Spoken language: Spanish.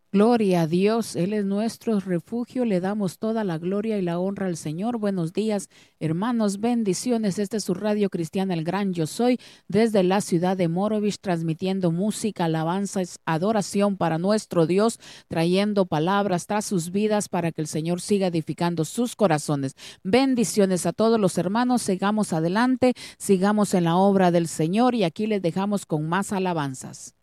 Gloria a Dios, Él es nuestro refugio, le damos toda la gloria y la honra al Señor. Buenos días, hermanos, bendiciones. Este es su radio cristiana, El Gran Yo Soy, desde la ciudad de Morovich, transmitiendo música, alabanzas, adoración para nuestro Dios, trayendo palabras tras sus vidas para que el Señor siga edificando sus corazones. Bendiciones a todos los hermanos, sigamos adelante, sigamos en la obra del Señor y aquí les dejamos con más alabanzas.